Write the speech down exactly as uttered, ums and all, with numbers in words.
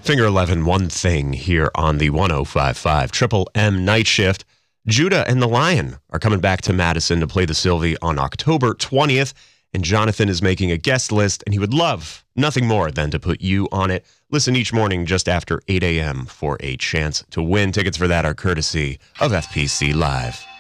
Finger eleven, One Thing here on the one oh five point five Triple M Night Shift. Judah and the Lion are coming back to Madison to play the Sylvie on October twentieth, and Jonathan is making a guest list, and he would love nothing more than to put you on it. Listen each morning just after eight a.m. for a chance to win. Tickets for that are courtesy of F P C Live.